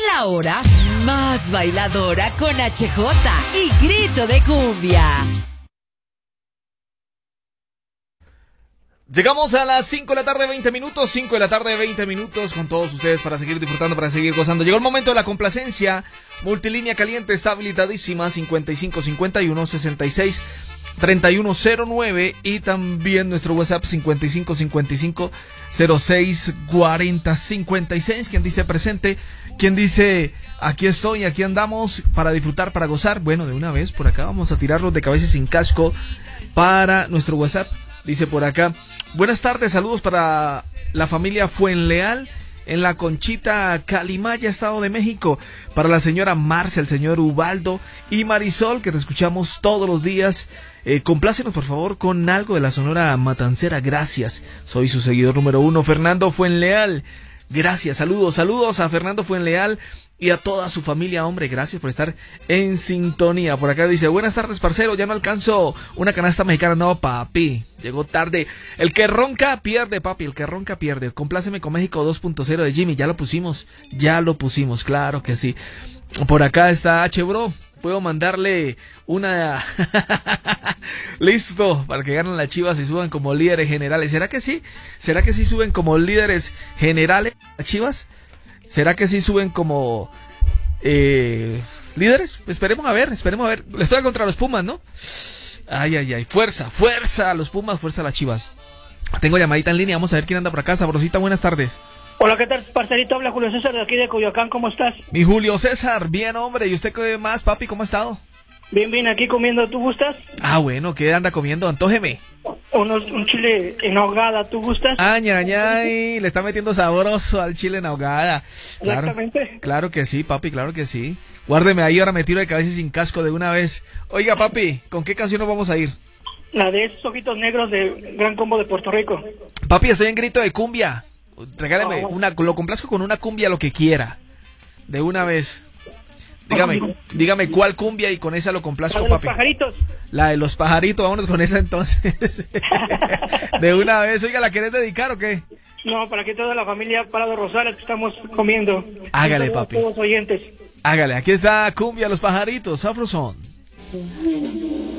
La hora más bailadora con HJ y grito de cumbia. Llegamos a las 5 de la tarde, 20 minutos, 5 de la tarde, 20 minutos con todos ustedes para seguir disfrutando, para seguir gozando. Llegó el momento de la complacencia. Multilínea caliente está habilitadísima, 5551-66-3109 y también nuestro WhatsApp 5555-0640-56. Quien dice presente, quien dice aquí estoy, aquí andamos para disfrutar, para gozar. Bueno, de una vez por acá vamos a tirarlos de cabeza y sin casco para nuestro WhatsApp. Dice por acá, buenas tardes, saludos para la familia Fuenleal en la Conchita, Calimaya, Estado de México. Para la señora Marcia, el señor Ubaldo y Marisol, que te escuchamos todos los días. Complácenos por favor con algo de la Sonora Matancera, gracias. Soy su seguidor número 1, Fernando Fuenleal. Gracias, saludos a Fernando Fuenleal y a toda su familia, hombre, gracias por estar en sintonía. Por acá dice, buenas tardes, parcero, ya no alcanzo una canasta mexicana. No, papi, llegó tarde. El que ronca pierde, papi, el que ronca pierde. Compláceme con México 2.0 de Jimmy, ya lo pusimos, claro que sí. Por acá está H-Bro, puedo mandarle una... Listo, para que ganen las Chivas y suban como líderes generales. ¿Será que sí? ¿Será que sí suben como líderes generales las Chivas? ¿Será que sí suben como líderes? Esperemos a ver. Les toca contra los Pumas, ¿no? Ay. Fuerza a los Pumas, fuerza a las Chivas. Tengo llamadita en línea, vamos a ver quién anda por acá. Sabrosita, buenas tardes. Hola, ¿qué tal, parcerito? Habla Julio César de aquí de Coyoacán, ¿cómo estás? Mi Julio César, bien, hombre. ¿Y usted qué más, papi? ¿Cómo ha estado? Bien, aquí comiendo, ¿tú gustas? Ah, bueno, ¿qué anda comiendo? Antójeme. Un chile en ahogada, ¿tú gustas? Ay, le está metiendo sabroso al chile en ahogada. Exactamente. Claro que sí, papi, claro que sí. Guárdeme ahí, ahora me tiro de cabeza y sin casco de una vez. Oiga, papi, ¿con qué canción nos vamos a ir? La de esos ojitos negros de Gran Combo de Puerto Rico. Papi, estoy en grito de cumbia. Regáleme lo complazco con una cumbia, lo que quiera. De una vez. Dígame cuál cumbia y con esa lo complazco, papi. La de los pajaritos. La de los pajaritos, vámonos con esa entonces. De una vez. Oiga, ¿la querés dedicar o qué? No, para que toda la familia Parado Rosales que estamos comiendo. Hágale, papi. Todos oyentes. Hágale, aquí está cumbia, los pajaritos, Sabrosón.